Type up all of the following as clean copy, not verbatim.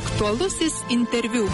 Aktualusis interviu.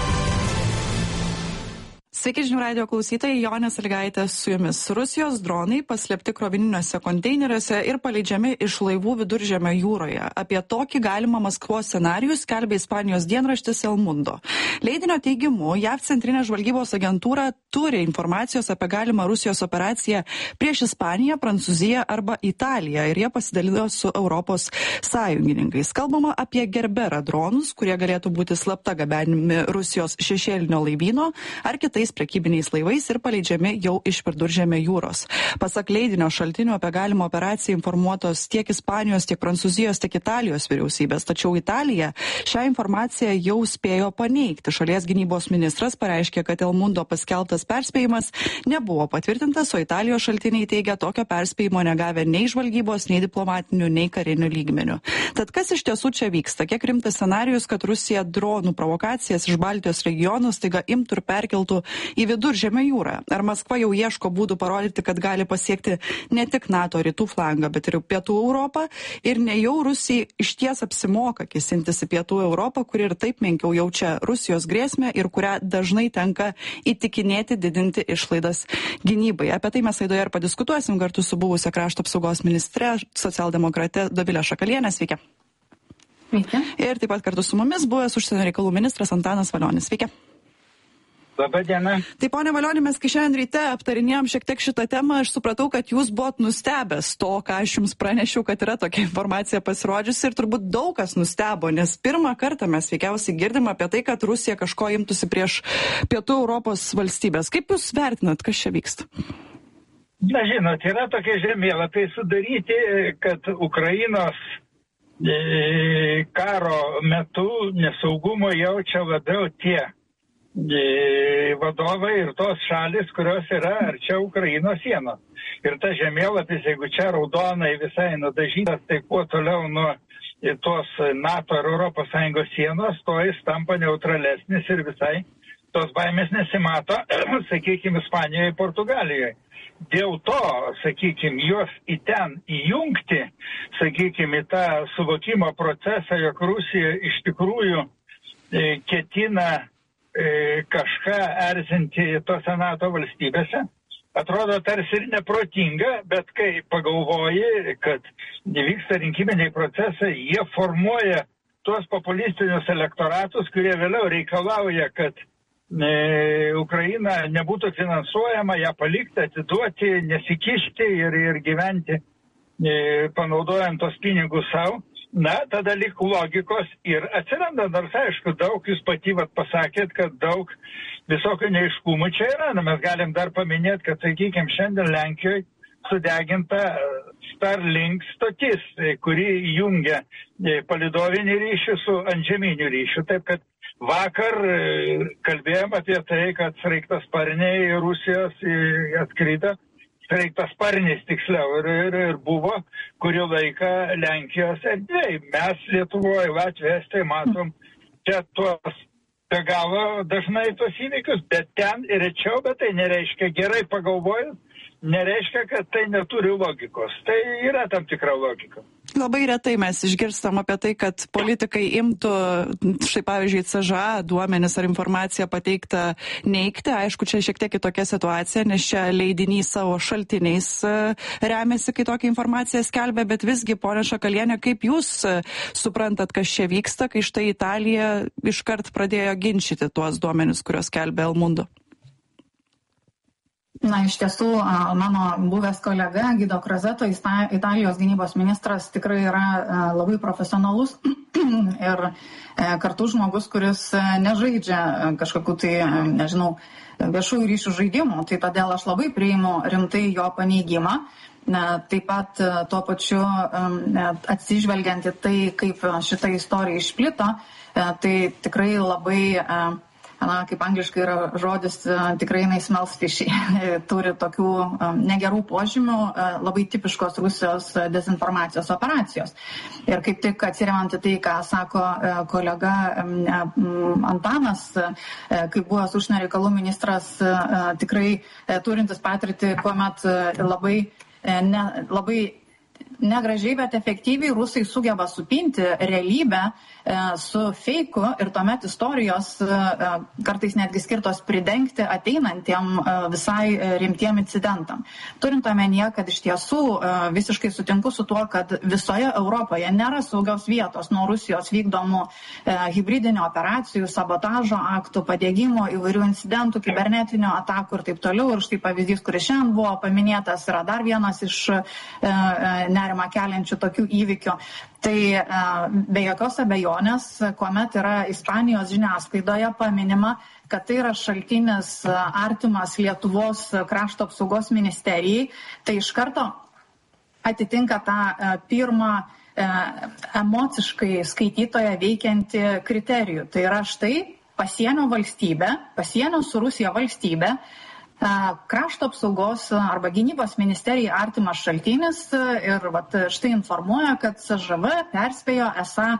Sveiki žinių radijo klausytojai, Jonė Sąlygaitė su jumis. Rusijos dronai paslėpti krovininiuose konteineriuose ir paleidžiami iš laivų Viduržemio jūroje. Apie tokį galimą Maskvos scenarijų skelbia Ispanijos dienraštis El Mundo. Leidinio teigimu, JAV centrinė žvalgybos agentūra turi informacijos apie galimą Rusijos operaciją prieš Ispaniją, Prancūziją arba Italiją ir jie pasidalino su Europos sąjungininkais. Kalbama apie Gerbera dronus, kurie galėtų būti slapta gabenimi Rusijos šešėlinio laivyno ar kitais prekybiniais laivais ir paleidžiami jau iš Viduržemio jūros. Pasak leidinio šaltinių apie galimą operaciją informuotos tiek Ispanijos, tiek Prancūzijos, tiek Italijos vyriausybės. Tačiau Italija šią informaciją jau spėjo paneigti. Šalies gynybos ministras pareiškė, kad El Mundo paskelbtas perspėjimas nebuvo patvirtintas, o Italijos šaltiniai teigia tokio perspėjimo negavę nei žvalgybos, nei diplomatinių, nei karinių lygmenių. Tad kas iš tiesų čia vyksta? Kiek rimtas scenarijus, kad Rusija dronų provokacijas iš Baltijos regionų staiga imtų ir perkeltų į Viduržemio jūrą? Ar Maskva jau ieško būdų parodyti, kad gali pasiekti ne tik NATO rytų flangą, bet ir pietų Europą? Ir ne jau Rusijai išties apsimoka kėsintis į pietų Europą, kuri ir taip menkiau jaučia Rusijos grėsmę ir kurią dažnai tenka įtikinėti didinti išlaidas gynybai. Apie tai mes laidoje ir padiskutuosim kartu su buvusia krašto apsaugos ministre, socialdemokrate Dovilė Šakalienė. Sveiki. Sveiki. Ir taip pat kartu su mumis buvęs užsienio reikalų ministras Antanas Valionis. Sveiki. Labą dieną. Tai ponia Valioni, mes kai šiandien ryte aptarinėjom šiek tiek šitą temą, aš supratau, kad jūs buvot nustebęs to, ką aš jums pranešiau, kad yra tokia informacija pasirodžiusi ir turbūt daug kas nustebo, nes pirmą kartą mes veikiausiai girdim apie tai, kad Rusija kažko imtųsi prieš pietų Europos valstybės. Kaip jūs vertinat, kas čia vyksta? Na, žinot, yra tokie žemėlapiai sudaryti, kad Ukrainos karo metu nesaugumo jaučia labiau tie vadovai ir tos šalis, kurios yra arčiau Ukrainos sienos. Ir tas žemėlapis, jeigu čia raudonai visai nudažytas, tai kuo toliau nuo tos NATO ir ES sienos, to jis tampa neutralesnis ir visai tos baimės nesimato, sakykime, Ispanijoje, Portugalijoje. Dėl to, sakykime, juos į ten įjungti, sakykime, į tą suvokimo procesą, jog Rusija iš tikrųjų ketina kažką erzinti tose NATO valstybėse, atrodo tarsi ir neprotinga, bet kai pagalvoji, kad vyksta rinkiminiai procesai, jie formuoja tuos populistinius elektoratus, kurie vėliau reikalauja, kad Ukraina nebūtų finansuojama, ją palikti, atiduoti, nesikišti ir gyventi, panaudojant tos pinigus savo. Na, tada lik logikos ir atsiranda, nors aišku, daug, jūs pati pasakėt, kad daug visokių neiškumų čia yra. Na, mes galim dar paminėti, kad, sakykime, šiandien Lenkijoje sudeginta Starlink stotis, kuri jungia palidovinį ryšį su antžeminiu ryšiu. Taip, kad vakar kalbėjom apie tai, kad sraigtasparniai Rusijos atkrito. Sraigtasparnis tiksliau ir buvo kurį laiką Lenkijos erdvėj. Mes Lietuvoje, Latvijoje, Estijoje matom čia tuos be galo dažnai tuos įvykius, bet ten rečiau, bet tai nereiškia gerai pagalvojant, nereiškia, kad tai neturi logikos. Tai yra tam tikra logika. Labai retai mes išgirstam apie tai, kad politikai imtų, štai pavyzdžiui, CŽA duomenis ar informaciją pateiktą neigti. Aišku, čia šiek tiek kitokia situacija, nes čia leidinys savo šaltiniais remiasi, kai tokią informaciją skelbia, bet visgi, ponia Šakalienė, kaip jūs suprantat, kas čia vyksta, kai štai Italija iškart pradėjo ginčyti tuos duomenis, kuriuos skelbia El Mundo? Na, iš tiesų, mano buvęs kolega Gido Crosetto, Italijos gynybos ministras, tikrai yra labai profesionalus ir kartu žmogus, kuris nežaidžia kažkokių tai, nežinau, viešųjų ryšių žaidimų. Tai todėl aš labai priimu rimtai jo paneigimą. Taip pat tuo pačiu atsižvelgiant į tai, kaip šita istorija išplito, tai tikrai labai... kaip angliškai yra žodis, tikrai jinai smells fishy, turi tokių negerų požymių, labai tipiškos Rusijos dezinformacijos operacijos. Ir kaip tik atsiremiant į tai, ką sako kolega Antanas, kaip buvęs užsienio reikalų ministras, tikrai turintis patirtį, kuomet labai negražiai, bet efektyviai rusai sugeba supinti realybę su feiku ir tuomet istorijos kartais netgi skirtos pridengti ateinantiem visai rimtiem incidentam. Turint omenyje, kad iš tiesų visiškai sutinku su tuo, kad visoje Europoje nėra saugios vietos nuo Rusijos vykdomų hibridinių operacijų, sabotažo aktų, padegimo, įvairių incidentų, kibernetinių atakų ir taip toliau. Ir štai pavyzdys, kuris šiandien buvo paminėtas, yra dar vienas iš nerimą keliančių tokių įvykių. Tai be jokios abejonės, kuomet yra Ispanijos žiniasklaidoje paminima, kad tai yra šaltinis artimas Lietuvos krašto apsaugos ministerijai, tai iš karto atitinka tą pirmą emociškai skaitytoje veikianti kriterijų. Tai yra štai pasienio valstybė, pasienio su Rusija valstybė, krašto apsaugos arba gynybos ministerijai artimas šaltinis ir štai informuoja, kad CŽV perspėjo esą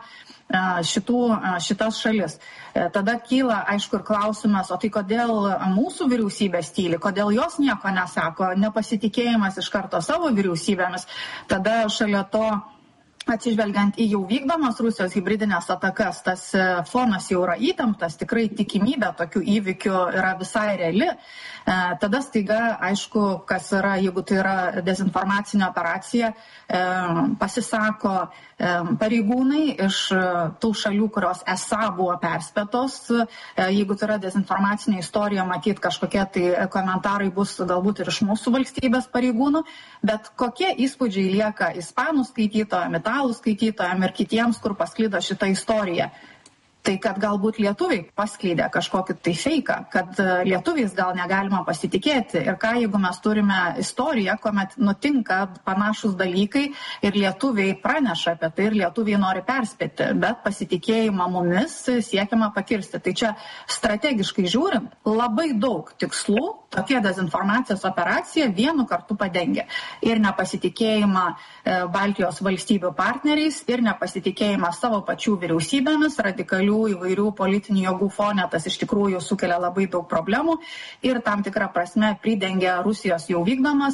šitas šalis. Tada kyla, aišku, ir klausimas, o tai kodėl mūsų vyriausybės tyli, kodėl jos nieko nesako, nepasitikėjimas iš karto savo vyriausybėmis. Tada šalia to, atsižvelgiant į jau vykdomas Rusijos hibridinės atakas, tas fonas jau yra įtemptas, tikrai tikimybė tokių įvykių yra visai reali. Tada staiga, aišku, kas yra, jeigu tai yra dezinformacinė operacija, pasisako pareigūnai iš tų šalių, kurios esą buvo perspėtos. Jeigu tai yra dezinformacinė istorija, matyt, kažkokie tai komentarai bus galbūt ir iš mūsų valstybės pareigūnų, bet kokie įspūdžiai lieka ispanų skaitytojam, italų skaitytojam ir kitiems, kur pasklido šitą istoriją. Tai kad galbūt lietuviai paskleidė kažkokį tai feiką, kad lietuviais gal negalima pasitikėti. Ir ką jeigu mes turime istoriją, kuomet nutinka panašus dalykai ir lietuviai praneša apie tai ir lietuviai nori perspėti, bet pasitikėjimą mumis siekiama pakirsti. Tai čia strategiškai žiūrint, labai daug tikslų tokia dezinformacijos operacija vienu kartu padengia. Ir nepasitikėjimą Baltijos valstybių partneriais, ir nepasitikėjimą savo pačių vyriausybėmis, radikalių įvairių politinių jėgų fone, tas iš tikrųjų sukelia labai daug problemų ir tam tikrą prasme pridengia Rusijos jau vykdomas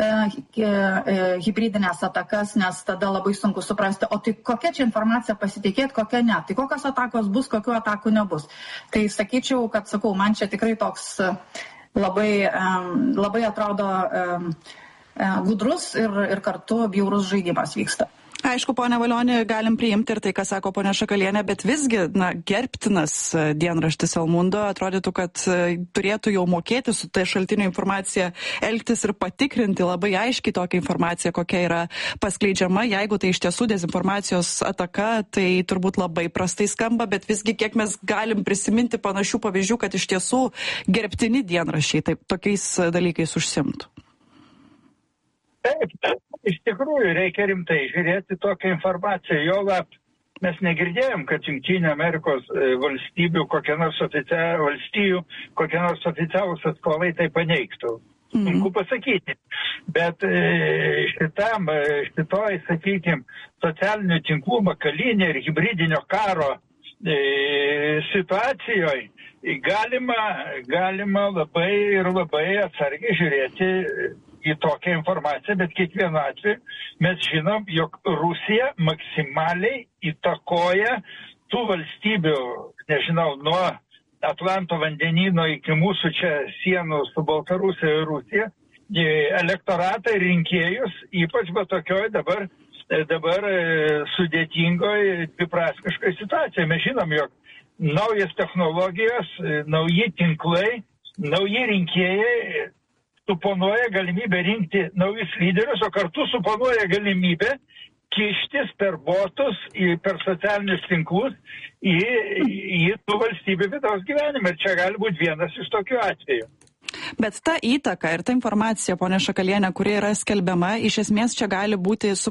hibridinės atakas, nes tada labai sunku suprasti, o tai kokia čia informacija pasitikėti, kokia ne. Tai kokios atakos bus, kokių atakų nebus. Tai sakyčiau, kad sakau, man čia tikrai toks labai atrodo gudrus ir kartu bjaurus žaidimas vyksta. Aišku, ponia Valioni, galim priimti ir tai, ką sako ponia Šakalienė, bet visgi, gerbtinas dienraštis El Mundo atrodytų, kad turėtų jau mokėti su tai šaltinio informacija elgtis ir patikrinti labai aiškiai tokią informaciją, kokia yra paskleidžiama. Jeigu tai iš tiesų dezinformacijos ataka, tai turbūt labai prastai skamba, bet visgi kiek mes galim prisiminti panašių pavyzdžių, kad iš tiesų gerbtini dienraščiai taip tokiais dalykais užsimtų. Taip, iš tikrųjų reikia rimtai žiūrėti tokią informaciją. Juolab mes negirdėjom, kad Jungtinių Amerikos valstybių kokie nors oficialūs atstovai tai paneigtų. Sunku pasakyti. Bet šitoj, sakykime, socialinių tinklų makalinė ir hibridinio karo situacijoje galima labai ir labai atsargiai žiūrėti į tokią informaciją, bet kiekvienu atveju mes žinom, jog Rusija maksimaliai įtakoja tų valstybių, nežinau, nuo Atlanto vandenyno iki mūsų čia sienų su Baltarusija ir Rusija, elektoratą ir rinkėjus, ypač tokioj dabar sudėtingoj, dviprasmiškoj situacijoje. Mes žinom, jog naujas technologijos, nauji tinklai, nauji rinkėjai suponuoja galimybę rinkti naujus lyderius, o kartu suponuoja galimybę kištis per botus, per socialinius tinklus į tų valstybių vidaus gyvenimą. Ir čia gali būti vienas iš tokių atvejų. Bet ta įtaka ir ta informacija, ponia Šakalienė, kuri yra skelbiama, iš esmės čia gali būti